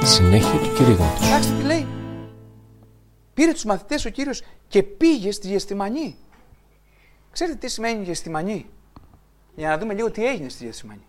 Συνέχεια του κηρύγματος. Κοιτάξτε τι λέει. Πήρε τους μαθητές ο Κύριος και πήγε στη Γεστημανή. Ξέρετε τι σημαίνει Γεστημανή? Για να δούμε λίγο τι έγινε στη Γεστημανή.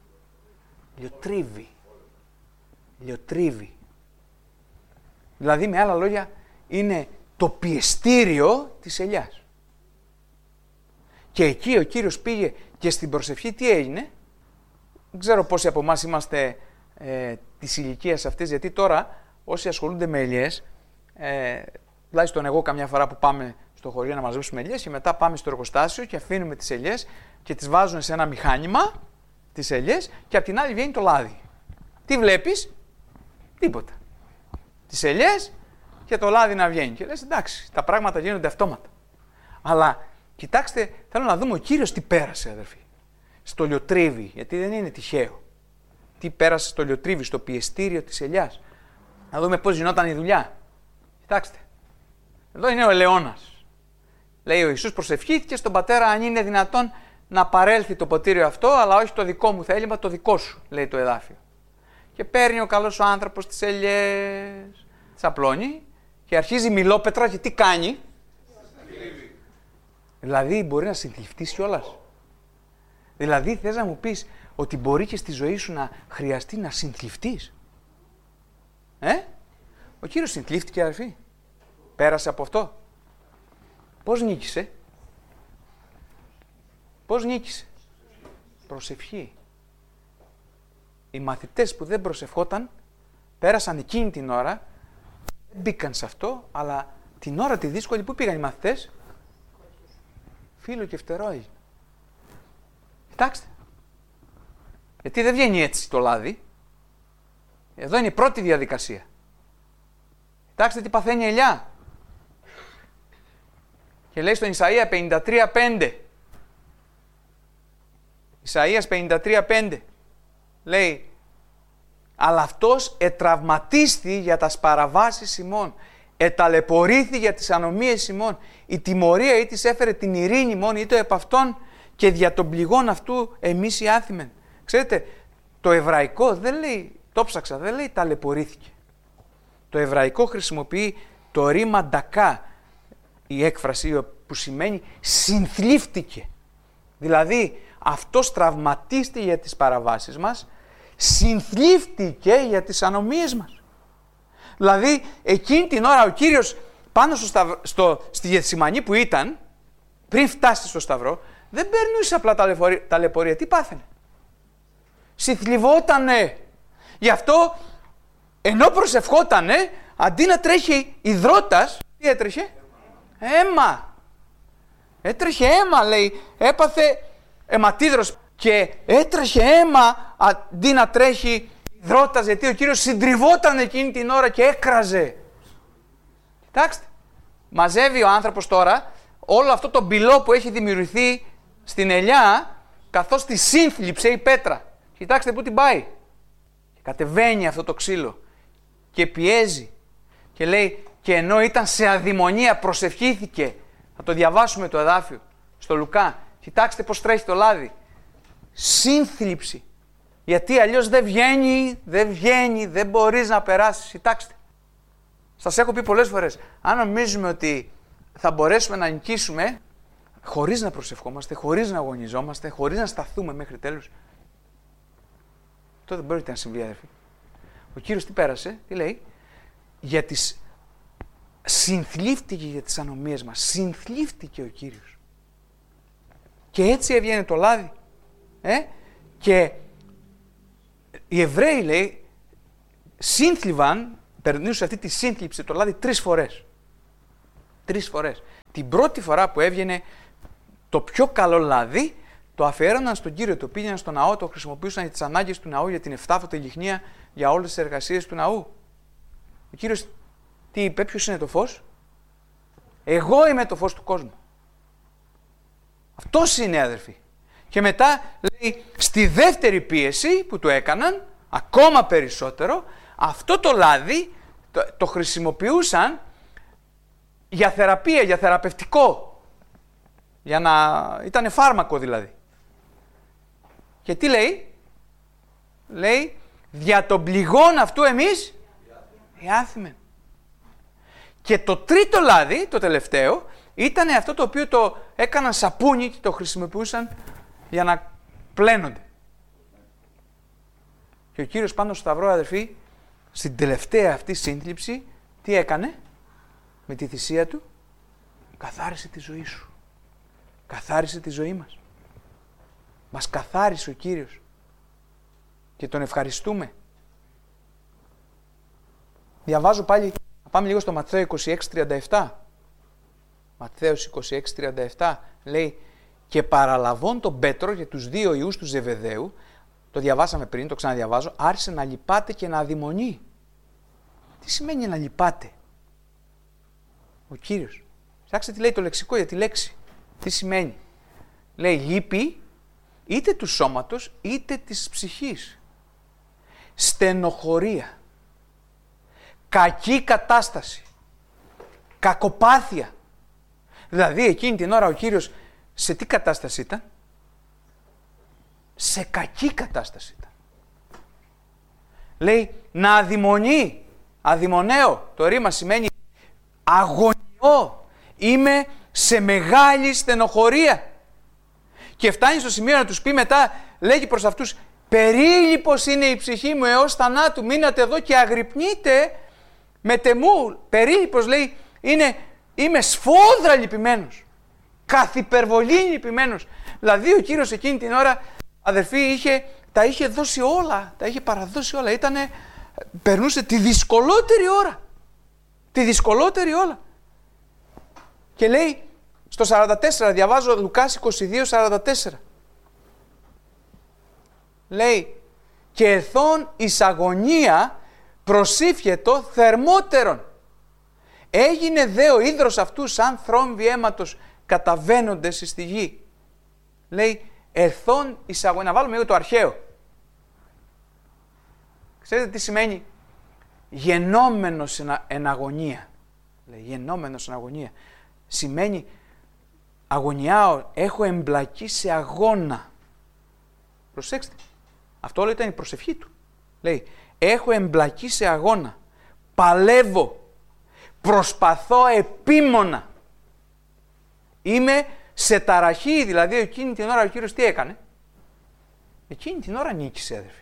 Λιοτρίβη. Δηλαδή, με άλλα λόγια, είναι το πιεστήριο της ελιάς. Και εκεί ο Κύριος πήγε και στην προσευχή τι έγινε? Δεν ξέρω πόσοι από εμάς είμαστε της ηλικίας αυτής, γιατί τώρα όσοι ασχολούνται με ελιές, τουλάχιστον εγώ καμιά φορά που πάμε στο χωριό να μαζέψουμε ελιές και μετά πάμε στο εργοστάσιο και αφήνουμε τις ελιές και τις βάζουν σε ένα μηχάνημα, τις ελιές, και απ' την άλλη βγαίνει το λάδι. Τι βλέπεις? Τίποτα. Τις ελιές και το λάδι να βγαίνει. Και λες, εντάξει, τα πράγματα γίνονται αυτόματα. Αλλά κοιτάξτε, θέλω να δούμε ο Κύριος τι πέρασε, αδερφοί. Στο λιοτρίβι, γιατί δεν είναι τυχαίο. Τι πέρασε στο λιοτρίβι, στο πιεστήριο της ελιάς. Να δούμε πώς γινόταν η δουλειά. Κοιτάξτε. Εδώ είναι ο ελαιώνας. Λέει ο Ιησούς, προσευχήθηκε στον Πατέρα αν είναι δυνατόν να παρέλθει το ποτήριο αυτό, αλλά όχι το δικό μου θέλημα, το δικό σου, λέει το εδάφιο. Και παίρνει ο καλός ο άνθρωπος τις ελιές, τις απλώνει και αρχίζει μιλόπετρα και τι κάνει? Δηλαδή μπορεί να συνθλιφτείς κιόλας. Δηλαδή θες να μου πεις ότι μπορεί και στη ζωή σου να χρειαστεί να συνθλιφτείς? Ο Κύριος συνθλίφτηκε, αδερφοί. Πέρασε από αυτό. Πώς νίκησε? Πώς νίκησε? Προσευχή. Οι μαθητές που δεν προσευχόταν πέρασαν εκείνη την ώρα, δεν μπήκαν σε αυτό, αλλά την ώρα τη δύσκολη που πήγαν οι μαθητές? Φίλο και φτερό έγινε. Κοιτάξτε. Γιατί δεν βγαίνει έτσι το λάδι. Εδώ είναι η πρώτη διαδικασία. Κοιτάξτε τι παθαίνει η ελιά. Και λέει στον Ισαΐα 53:5. Ισαΐας 53:5. Λέει, αλλά αυτός ετραυματίστη για τα παραβάσεις ημών, εταλαιπωρήθη για τις ανομίες ημών, η τιμωρία ή της έφερε την ειρήνη ημών, ή το επ' αυτόν και δια των πληγών αυτού εμείς οι άθιμεν. Ξέρετε, το εβραϊκό δεν λέει, το ψάξα, δεν λέει ταλαιπωρήθηκε. Το εβραϊκό χρησιμοποιεί το ρήμα ντακά, η έκφραση που σημαίνει συνθλίφτηκε. Δηλαδή, αυτός τραυματίστηκε για τις παραβάσεις μας, συνθλίφτηκε για τις ανομίες μας. Δηλαδή, εκείνη την ώρα ο Κύριος πάνω στη Γεθσιμανή που ήταν, πριν φτάσει στο Σταυρό, δεν περνούσε απλά ταλαιπωρία. Τι πάθαινε? Συνθλιβότανε. Γι' αυτό, ενώ προσευχότανε, αντί να τρέχει υδρότας, τι έτρεχε? Αίμα. Έτρεχε αίμα, λέει. Έπαθε αιματίδρος και έτρεχε αίμα αντί να τρέχει υδρότας, γιατί ο Κύριος συντριβόταν εκείνη την ώρα και έκραζε. Κοιτάξτε, μαζεύει ο άνθρωπος τώρα όλο αυτό το μπυλό που έχει δημιουργηθεί στην ελιά, καθώς τη σύνθλιψε η πέτρα. Κοιτάξτε πού την πάει. Κατεβαίνει αυτό το ξύλο και πιέζει και λέει, και ενώ ήταν σε αδειμονία προσευχήθηκε. Θα το διαβάσουμε το εδάφιο στο Λουκά. Κοιτάξτε πώς τρέχει το λάδι. Σύνθλιψη. Γιατί αλλιώς δεν βγαίνει, δεν μπορείς να περάσεις. Κοιτάξτε. Σας έχω πει πολλές φορές, αν νομίζουμε ότι θα μπορέσουμε να νικήσουμε χωρίς να προσευχόμαστε, χωρίς να αγωνιζόμαστε, χωρίς να σταθούμε μέχρι τέλους, τότε δεν μπορείτε να συμβεί, αδερφοί. Ο Κύριος τι πέρασε, τι λέει? Συνθλίφτηκε για τις ανομίες μας. Συνθλίφτηκε ο Κύριος. Και έτσι έβγαινε το λάδι. Και οι Εβραίοι, λέει, σύνθλιβαν, περνούσε αυτή τη σύνθλιψη το λάδι 3 φορές. 3 φορές. Την πρώτη φορά που έβγαινε το πιο καλό λάδι, το αφιέρωναν στον Κύριο, το πήγαιναν στο ναό, το χρησιμοποιούσαν για τις ανάγκες του ναού, για την 7φωτη λιχνία, για όλες τις εργασίες του ναού. Ο Κύριος τι είπε, ποιος είναι το φως? Εγώ είμαι το φως του κόσμου. Αυτός είναι, αδερφοί. Και μετά λέει, στη δεύτερη πίεση που του έκαναν, ακόμα περισσότερο, αυτό το λάδι το χρησιμοποιούσαν για θεραπεία, για θεραπευτικό. Για να ήταν φάρμακο δηλαδή. Και τι λέει? Λέει, δια των πληγών αυτού εμείς Άθιμεν. Και το τρίτο λάδι, το τελευταίο, ήταν αυτό το οποίο το έκαναν σαπούνι και το χρησιμοποιούσαν για να πλένονται. Και ο Κύριος πάνω στο σταυρό, αδερφοί, στην τελευταία αυτή σύνθλιψη, τι έκανε με τη θυσία του? Καθάρισε τη ζωή σου. Καθάρισε τη ζωή μας. Μας καθάρισε ο Κύριος. Και τον ευχαριστούμε. Διαβάζω πάλι, πάμε λίγο στο Ματθαίο 26:37. Ματθαίος 26:37 λέει, και παραλαβών τον Πέτρο και τους δύο ιούς του Ζεβεδαίου, το διαβάσαμε πριν, το ξαναδιαβάζω, άρχισε να λυπάται και να αδειμονεί. Τι σημαίνει να λυπάται? Ο Κύριος. Ψάξτε τι λέει το λεξικό για τη λέξη. Τι σημαίνει? Λέει λύπη είτε του σώματος είτε της ψυχής. Στενοχωρία. Κακή κατάσταση. Κακοπάθεια. Δηλαδή εκείνη την ώρα ο Κύριος σε τι κατάσταση ήταν? Σε κακή κατάσταση ήταν. Λέει να αδειμονεί. Αδειμονέω. Το ρήμα σημαίνει αγωνιώ. Είμαι σε μεγάλη στενοχωρία. Και φτάνει στο σημείο να τους πει μετά, λέγει προς αυτούς, περίλυπος είναι η ψυχή μου έως θανάτου, μείνατε εδώ και αγρυπνείτε με τεμού. Περίλυπος λέει, είμαι σφόδρα λυπημένος, καθ' υπερβολή λυπημένος. Δηλαδή ο Κύριος εκείνη την ώρα, αδερφοί, τα είχε δώσει όλα, τα είχε παραδώσει όλα, περνούσε τη δυσκολότερη ώρα, τη δυσκολότερη ώρα. Και λέει στο 44, διαβάζω Λουκάς 22:44. Λέει, και εθών εις αγωνία προσήφιετο θερμότερον. Έγινε δε ο ίδρος αυτού σαν θρόμβοι αίματος καταβαίνοντες στη γη. Λέει, εθών εις αγωνία. Να βάλουμε λίγο το αρχαίο. Ξέρετε τι σημαίνει γενόμενος εν αγωνία? Λέει, γενόμενος εν αγωνία. Σημαίνει αγωνιάω, έχω εμπλακεί σε αγώνα. Προσέξτε, αυτό όλο ήταν η προσευχή του. Λέει, έχω εμπλακεί σε αγώνα, παλεύω, προσπαθώ επίμονα. Είμαι σε ταραχή, δηλαδή εκείνη την ώρα ο Κύριος τι έκανε? Εκείνη την ώρα νίκησε, αδερφοί.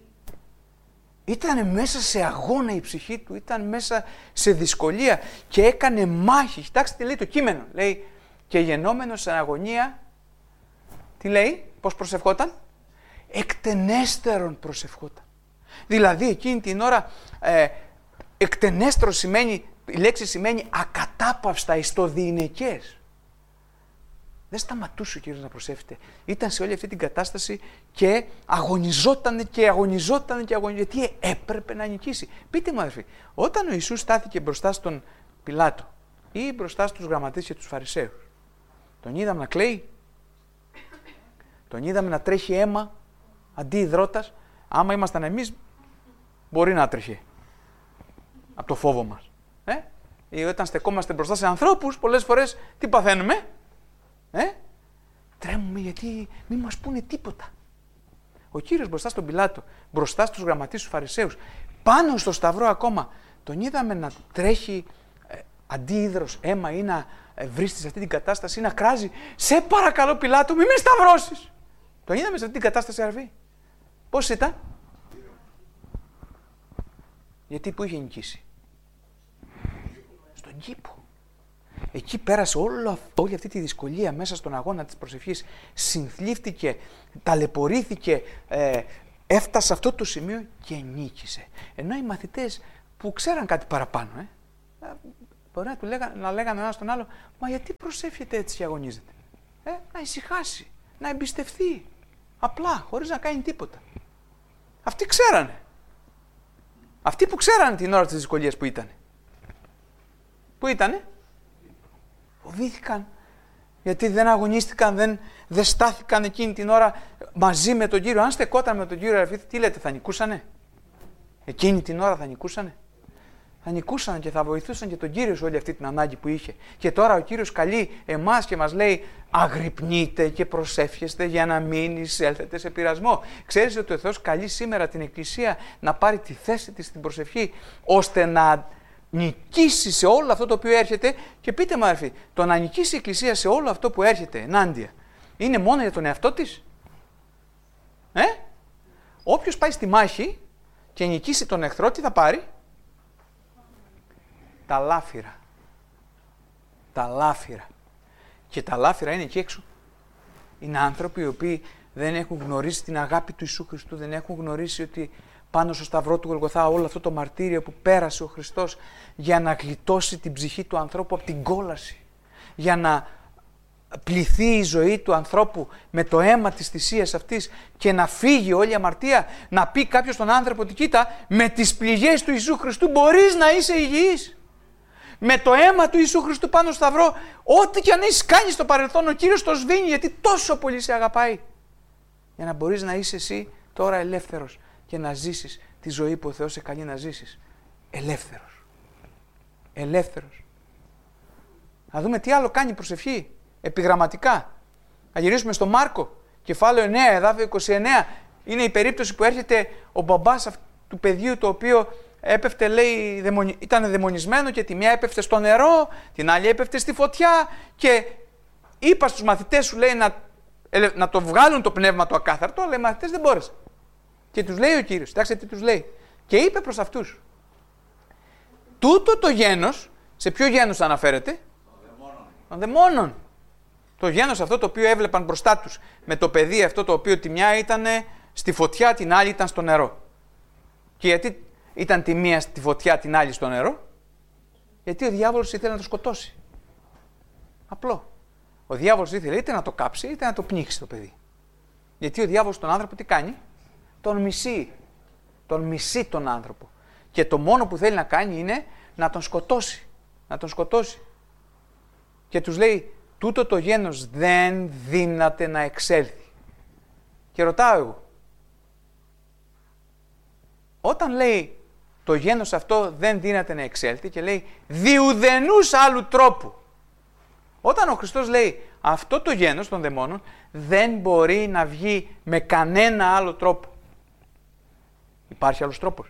Ήταν μέσα σε αγώνα η ψυχή του, ήταν μέσα σε δυσκολία και έκανε μάχη. Κοιτάξτε τι λέει το κείμενο. Λέει, και γενόμενος σε αγωνία, τι λέει, πώς προσευχόταν? Εκτενέστερον προσευχόταν. Δηλαδή εκείνη την ώρα εκτενέστερο σημαίνει, η λέξη σημαίνει ακατάπαυστα εις το διηνεκές. Δεν σταματούσε ο Κύριος να προσεύχεται. Ήταν σε όλη αυτή την κατάσταση και αγωνιζόταν και αγωνιζόταν και αγωνιζόταν. Γιατί έπρεπε να νικήσει. Πείτε μου, αδερφοί, όταν ο Ιησούς στάθηκε μπροστά στον Πιλάτο ή μπροστά στους γραμματείς και τους Φαρισαίους, τον είδαμε να κλαίει? Τον είδαμε να τρέχει αίμα αντί υδρότας? Άμα ήμασταν εμείς, μπορεί να τρέχει από το φόβο μας. Ή όταν στεκόμαστε μπροστά σε ανθρώπους, πολλές φορές τι παθαίνουμε? Τρέμουμε γιατί μην μας πούνε τίποτα. Ο Κύριος μπροστά στον Πιλάτο, μπροστά στους γραμματείς, στους Φαρισαίους, πάνω στο σταυρό ακόμα, τον είδαμε να τρέχει αντί υδρος αίμα ή να βρίσκεται σε αυτή την κατάσταση ή να κράζει, σε παρακαλώ Πιλάτο μη με σταυρώσεις. Τον είδαμε σε αυτή την κατάσταση, αρβή. Πώς ήταν? Γιατί που είχε νικήσει? Στον κήπο. Εκεί πέρασε όλη αυτή τη δυσκολία μέσα στον αγώνα της προσευχής. Συνθλίφθηκε, ταλαιπωρήθηκε, έφτασε σε αυτό το σημείο και νίκησε. Ενώ οι μαθητές που ξέραν κάτι παραπάνω, μπορεί να λέγανε ένα στον άλλο, μα γιατί προσεύχεται έτσι και αγωνίζεται? Να ησυχάσει, να εμπιστευτεί. Απλά, χωρίς να κάνει τίποτα. Αυτοί ξέρανε. Αυτοί που ξέρανε την ώρα της δυσκολίας που ήταν. Πού ήτανε? Φοβήθηκαν. Γιατί δεν αγωνίστηκαν, δεν στάθηκαν εκείνη την ώρα μαζί με τον Κύριο. Αν στεκόταν με τον Κύριο, τι λέτε, θα νικούσανε? Εκείνη την ώρα θα νικούσανε? Θα νικούσαν και θα βοηθούσαν και τον Κύριο σε όλη αυτή την ανάγκη που είχε. Και τώρα ο Κύριος καλεί εμάς και μας λέει αγρυπνείτε και προσεύχεστε για να μην εισέλθετε σε πειρασμό. Ξέρεις ότι ο Θεός καλεί σήμερα την Εκκλησία να πάρει τη θέση της στην προσευχή, ώστε να νικήσει σε όλο αυτό το οποίο έρχεται. Και πείτε μου αδερφοί, το να νικήσει η Εκκλησία σε όλο αυτό που έρχεται ενάντια, είναι μόνο για τον εαυτό της? Όποιος πάει στη μάχη και νικήσει τον εχθρό, τι θα πάρει? Τα λάφυρα. Τα λάφυρα. Και τα λάφυρα είναι εκεί έξω. Είναι άνθρωποι οι οποίοι δεν έχουν γνωρίσει την αγάπη του Ιησού Χριστού, δεν έχουν γνωρίσει ότι πάνω στο σταυρό του Γολγοθά όλο αυτό το μαρτύριο που πέρασε ο Χριστός για να γλιτώσει την ψυχή του ανθρώπου από την κόλαση, για να πληθεί η ζωή του ανθρώπου με το αίμα της θυσίας αυτής και να φύγει όλη η αμαρτία, να πει κάποιος στον άνθρωπο ότι κοίτα, με τις πληγές του Ιησού Χριστού μπορείς να είσαι υγιής. Με το αίμα του Ιησού Χριστού πάνω στο σταυρό, ό,τι και αν έχεις κάνει στο παρελθόν, ο Κύριος το σβήνει γιατί τόσο πολύ σε αγαπάει. Για να μπορείς να είσαι εσύ τώρα ελεύθερος και να ζήσεις τη ζωή που ο Θεός σε καλεί να ζήσεις. Ελεύθερος. Ελεύθερος. Να δούμε τι άλλο κάνει η προσευχή. Επιγραμματικά. Να γυρίσουμε στο Μάρκο, κεφάλαιο 9, εδάφιο 29. Είναι η περίπτωση που έρχεται ο μπαμπάς του παιδιού το οποίο έπεφτε, λέει, ήταν δαιμονισμένο και τη μία έπεφτε στο νερό, την άλλη έπεφτε στη φωτιά και είπα στους μαθητές σου, λέει, να το βγάλουν το πνεύμα το ακάθαρτο, αλλά οι μαθητές δεν μπόρεσαν. Και τους λέει ο Κύριος, κοιτάξτε τι τους λέει. Και είπε προς αυτούς, τούτο το γένος, σε ποιο γένος αναφέρεται? Των δαιμόνων. Το γένος αυτό το οποίο έβλεπαν μπροστά τους, με το παιδί αυτό το οποίο τη μια ήταν στη φωτιά, την άλλη ήταν στο νερό. Και γιατί ήταν τη μία στη φωτιά, την άλλη στο νερό? Γιατί ο διάβολος ήθελε να το σκοτώσει. Απλό. Ο διάβολος ήθελε είτε να το κάψει είτε να το πνίξει το παιδί. Γιατί ο διάβολος τον άνθρωπο τι κάνει? Τον μισεί. Τον μισεί τον άνθρωπο. Και το μόνο που θέλει να κάνει είναι να τον σκοτώσει. Να τον σκοτώσει. Και τους λέει, τούτο το γένος δεν δύναται να εξέλθει. Και ρωτάω εγώ, όταν λέει το γένος αυτό δεν δύναται να εξέλθει και λέει διουδενούς άλλου τρόπου. Όταν ο Χριστός λέει αυτό το γένος των δαιμόνων δεν μπορεί να βγει με κανένα άλλο τρόπο. Υπάρχει άλλος τρόπος?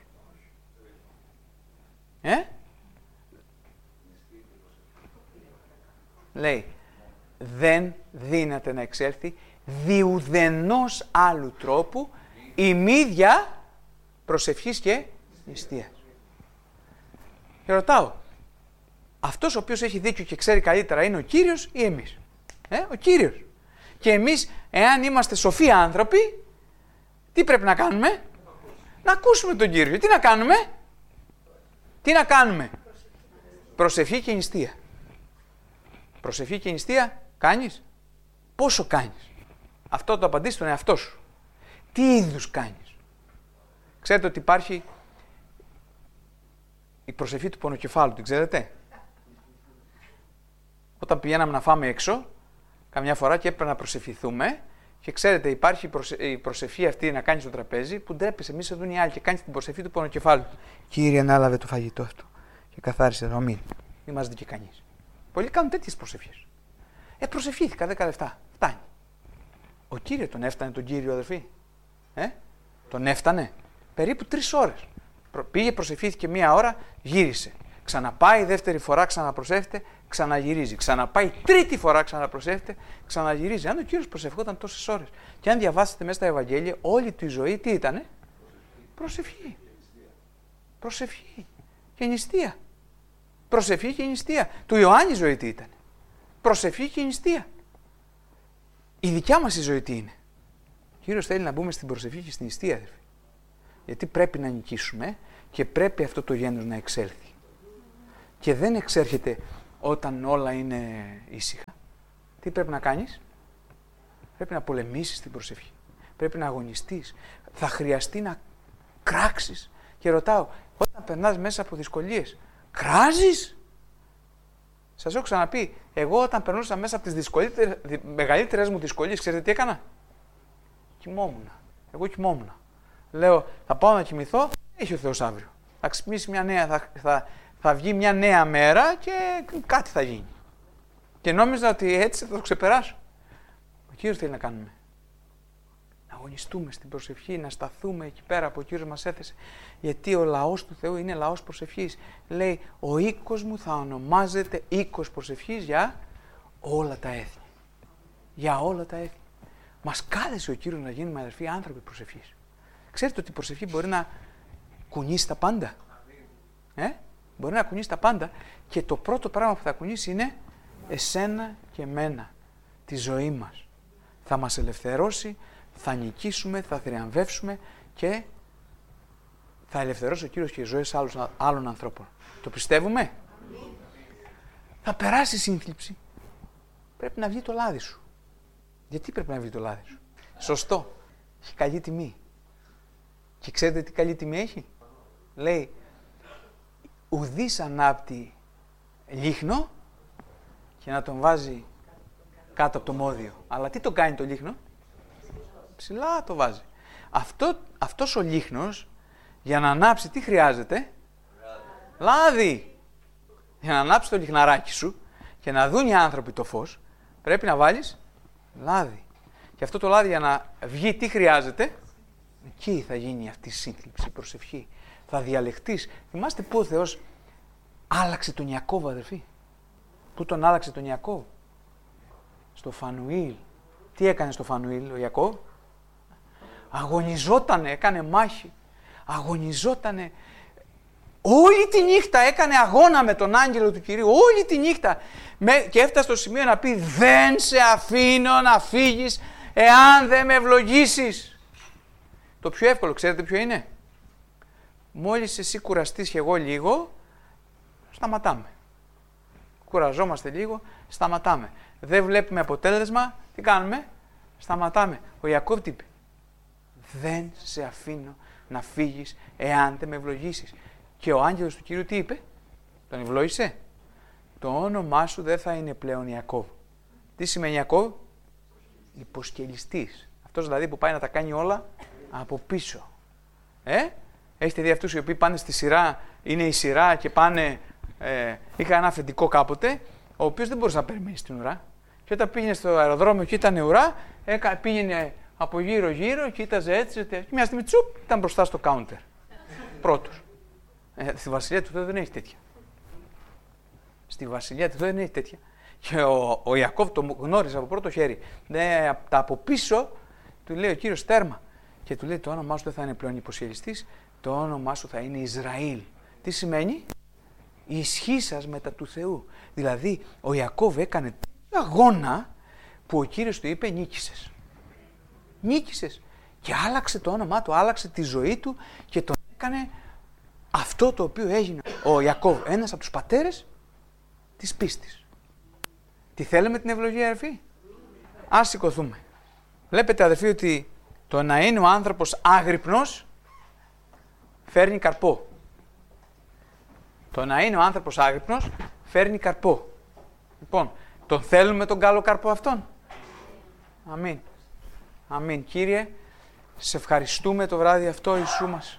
Λέει δεν δύναται να εξέλθει διουδενός άλλου τρόπου ημίδια προσευχής και νηστείας. Και ρωτάω, αυτός ο οποίος έχει δίκιο και ξέρει καλύτερα είναι ο Κύριος ή εμείς? Ο Κύριος. Και εμείς, εάν είμαστε σοφοί άνθρωποι, τι πρέπει να κάνουμε? Να ακούσουμε τον Κύριο. Τι να κάνουμε? Τι να κάνουμε? Προσευχή και νηστεία. Προσευχή και νηστεία κάνεις? Πόσο κάνεις? Αυτό το απαντήσεις στον εαυτό σου. Τι είδους κάνεις? Ξέρετε ότι υπάρχει η προσευχή του πονοκεφάλου, την ξέρετε? Όταν πηγαίναμε να φάμε έξω, καμιά φορά και έπρεπε να προσευχηθούμε και ξέρετε υπάρχει η προσευχή αυτή να κάνεις στο τραπέζι που ντρέπεσαι, μη σε δουν οι άλλοι και κάνεις την προσευχή του πονοκεφάλου. Κύριε, ανάλαβε το φαγητό αυτό και καθάρισε το αμήν. Μη μας δει και κανείς. Πολλοί κάνουν τέτοιες προσευχές. Προσευχήθηκα 10 λεπτά. Φτάνει. Ο Κύριος τον έφτανε τον Κύριο, αδερφοί? Τον έφτανε? Περίπου 3 ώρες. Πήγε, προσευχήθηκε 1 ώρα, γύρισε. Ξαναπάει δεύτερη φορά, ξαναπροσεύχεται, ξαναγυρίζει. Ξαναπάει τρίτη φορά, ξαναπροσεύχεται, ξαναγυρίζει. Αν ο Κύριος προσευχόταν τόσες ώρες και αν διαβάσετε μέσα στα Ευαγγέλια, όλη του η ζωή τι ήτανε? Προσευχή. Προσευχή και νηστεία. Προσευχή και νηστεία. Του Ιωάννη η ζωή τι ήταν? Προσευχή και νηστεία. Η δικιά μας η ζωή τι είναι? Ο Κύριος θέλει να μπούμε στην προσευχή και στην νηστεία, αδερφοί. Γιατί πρέπει να νικήσουμε και πρέπει αυτό το γένος να εξέλθει. Και δεν εξέρχεται όταν όλα είναι ήσυχα. Τι πρέπει να κάνεις? Πρέπει να πολεμήσεις την προσευχή. Πρέπει να αγωνιστείς. Θα χρειαστεί να κράξεις. Και ρωτάω, όταν περνάς μέσα από δυσκολίες, κράζεις? Σας έχω ξαναπεί, εγώ όταν περνούσα μέσα από τις μεγαλύτερες μου δυσκολίες, ξέρετε τι έκανα? Κοιμόμουν. Εγώ κοιμόμουν. Λέω, θα πάω να κοιμηθώ, έχει ο Θεός αύριο. Θα ξυπνήσει μια νέα, θα βγει μια νέα μέρα και κάτι θα γίνει. Και νόμιζα ότι έτσι θα το ξεπεράσω. Ο Κύριος θέλει να κάνουμε. Να αγωνιστούμε στην προσευχή, να σταθούμε εκεί πέρα που ο Κύριος μας έθεσε. Γιατί ο λαός του Θεού είναι λαός προσευχής. Λέει, ο οίκος μου θα ονομάζεται οίκος προσευχής για όλα τα έθνη. Για όλα τα έθνη. Μας κάλεσε ο Κύριος να γίνουμε, αδερφοί, άνθρωποι προσευχής. Ξέρετε ότι η προσευχή μπορεί να κουνήσει τα πάντα. Μπορεί να κουνήσει τα πάντα και το πρώτο πράγμα που θα κουνήσει είναι εσένα και εμένα, τη ζωή μας. Θα μας ελευθερώσει, θα νικήσουμε, θα θριαμβεύσουμε και θα ελευθερώσει ο Κύριος και οι ζωές άλλων ανθρώπων. Το πιστεύουμε? Θα περάσει η σύνθλιψη. Πρέπει να βγει το λάδι σου. Γιατί πρέπει να βγει το λάδι σου? Σωστό. Έχει καλή τιμή. Και ξέρετε τι καλή τιμή έχει? Λέει, ουδής ανάπτει λίχνο και να τον βάζει κάτω από το μόδιο. Αλλά τι το κάνει το λίχνο? Ψηλά το βάζει. Αυτός ο λίχνος για να ανάψει τι χρειάζεται? Λάδι. Για να ανάψει το λιχναράκι σου και να δουν οι άνθρωποι το φως πρέπει να βάλεις λάδι. Και αυτό το λάδι για να βγει τι χρειάζεται? Εκεί θα γίνει αυτή η σύγκληψη, η προσευχή. Θα διαλεχτείς. Θυμάστε πού ο Θεός άλλαξε τον Ιακώβ, αδερφοί? Πού τον άλλαξε τον Ιακώβ? Στο Φανουήλ. Τι έκανε στο Φανουήλ ο Ιακώβ? Αγωνιζότανε, έκανε μάχη. Αγωνιζότανε. Όλη τη νύχτα έκανε αγώνα με τον άγγελο του Κυρίου. Όλη τη νύχτα. Και έφτασε στο σημείο να πει, δεν σε αφήνω να φύγεις εάν δεν με ευλογήσεις. Το πιο εύκολο, ξέρετε ποιο είναι? Μόλις εσύ κουραστείς και εγώ λίγο, σταματάμε. Κουραζόμαστε λίγο, σταματάμε. Δεν βλέπουμε αποτέλεσμα, τι κάνουμε? Σταματάμε. Ο Ιακώβ τι είπε? Δεν σε αφήνω να φύγεις εάν δεν με ευλογήσεις. Και ο άγγελος του Κυρίου τι είπε? Τον ευλόγησε. Το όνομά σου δεν θα είναι πλέον Ιακώβ. Τι σημαίνει Ιακώβ? Υποσκελιστής. Αυτός δηλαδή που πάει να τα κάνει όλα από πίσω. Έχετε δει αυτούς οι οποίοι πάνε στη σειρά, είναι η σειρά και πάνε... είχα ένα αφεντικό κάποτε, ο οποίος δεν μπορούσε να περιμένει στην ουρά. Και όταν πήγαινε στο αεροδρόμιο και ήταν ουρά, πήγαινε από γύρω-γύρω, κοίταζε έτσι, και μια στιγμή τσουπ, ήταν μπροστά στο κάουντερ. Πρώτος. Στη Βασιλεία του Θεού δεν έχει τέτοια. Στη Βασιλεία του Θεού δεν έχει τέτοια. Και ο Ιακώβ το γνώριζε από πρώτο χέρι. Τα από πίσω του λέει ο Κύριος τέρμα. Και του λέει το όνομά σου δεν θα είναι πλέον υποσχελιστής, το όνομά σου θα είναι Ισραήλ. Τι σημαίνει? Η ισχύ σας μετά του Θεού. Δηλαδή ο Ιακώβ έκανε αγώνα που ο Κύριος του είπε νίκησες. Νίκησες. Και άλλαξε το όνομά του, άλλαξε τη ζωή του και τον έκανε αυτό το οποίο έγινε ο Ιακώβ, ένας από τους πατέρες της πίστης. Τι θέλουμε την ευλογία, αδερφοί? Ας σηκωθούμε. Βλέπετε, αδερφοί, ότι το να είναι ο άνθρωπος άγρυπνος φέρνει καρπό. Το να είναι ο άνθρωπος άγρυπνος φέρνει καρπό. Λοιπόν, τον θέλουμε τον καλό καρπό αυτόν? Αμήν. Αμήν. Κύριε, σε ευχαριστούμε το βράδυ αυτό, Ιησού μας.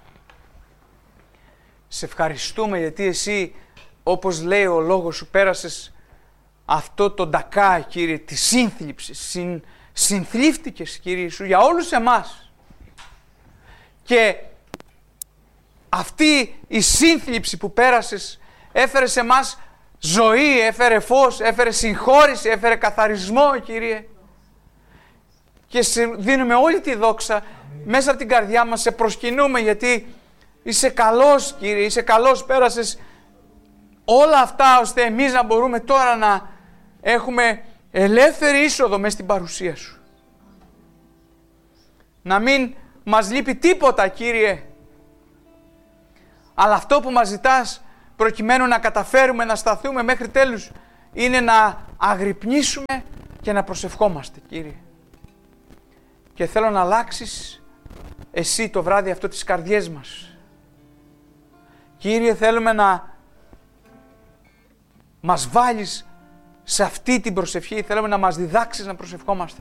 Σε ευχαριστούμε γιατί εσύ, όπως λέει ο λόγος σου, πέρασες αυτό το ντακά, Κύριε, τη σύνθλιψη. Συνθλίφτηκες, Κύριε Ιησού, για όλους εμάς. Και αυτή η σύνθλιψη που πέρασες έφερε σε εμάς ζωή, έφερε φως, έφερε συγχώρηση, έφερε καθαρισμό, Κύριε. Και σε δίνουμε όλη τη δόξα μέσα από την καρδιά μας, σε προσκυνούμε γιατί είσαι καλός, Κύριε, είσαι καλός, πέρασες όλα αυτά ώστε εμείς να μπορούμε τώρα να έχουμε ελεύθερη είσοδο μέσα στην παρουσία σου. Να μην μας λείπει τίποτα, Κύριε, αλλά αυτό που μας ζητάς προκειμένου να καταφέρουμε να σταθούμε μέχρι τέλους είναι να αγρυπνήσουμε και να προσευχόμαστε, Κύριε. Και θέλω να αλλάξεις εσύ το βράδυ αυτό τις καρδιές μας. Κύριε, θέλουμε να μας βάλεις σε αυτή την προσευχή, θέλουμε να μας διδάξεις να προσευχόμαστε.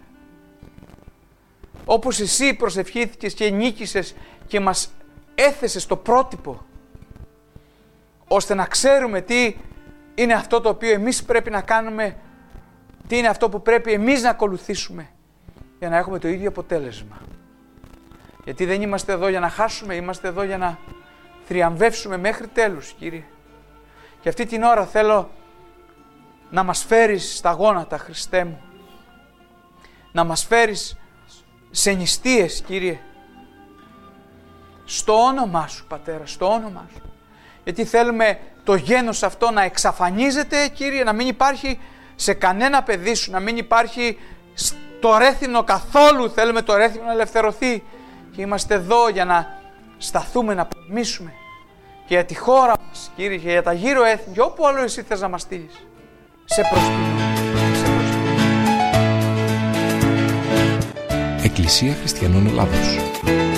Όπως εσύ προσευχήθηκες και νίκησες και μας έθεσες το πρότυπο ώστε να ξέρουμε τι είναι αυτό το οποίο εμείς πρέπει να κάνουμε, τι είναι αυτό που πρέπει εμείς να ακολουθήσουμε για να έχουμε το ίδιο αποτέλεσμα. Γιατί δεν είμαστε εδώ για να χάσουμε, είμαστε εδώ για να θριαμβεύσουμε μέχρι τέλους, Κύριε. Και αυτή την ώρα θέλω να μας φέρεις στα γόνατα, Χριστέ μου. Να μας φέρεις σε νηστείες, Κύριε. Στο όνομά Σου, Πατέρα, στο όνομά Σου. Γιατί θέλουμε το γένος αυτό να εξαφανίζεται, Κύριε, να μην υπάρχει σε κανένα παιδί Σου, να μην υπάρχει στο Ρέθυμνο καθόλου. Θέλουμε το Ρέθυμνο να ελευθερωθεί και είμαστε εδώ για να σταθούμε, να πολεμήσουμε και για τη χώρα μας, Κύριε, και για τα γύρω έθνη και όπου άλλο Εσύ θες να μας στείλεις. Σε προσποιούμε. Εκκλησία Χριστιανών Ελλάδος.